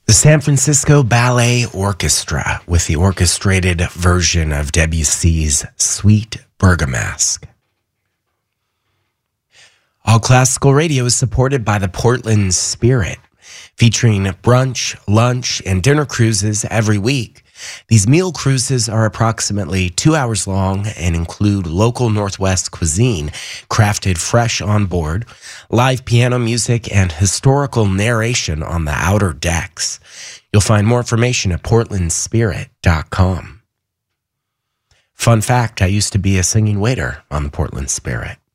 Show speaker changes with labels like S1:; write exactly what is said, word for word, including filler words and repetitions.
S1: The San Francisco Ballet Orchestra with the orchestrated version of Debussy's Sweet Bergamask. All Classical Radio is supported by the Portland Spirit, featuring brunch, lunch, and dinner cruises every week. These meal cruises are approximately two hours long and include local Northwest cuisine, crafted fresh on board, live piano music, and historical narration on the outer decks. You'll find more information at portland spirit dot com. Fun fact, I used to be a singing waiter on the Portland Spirit.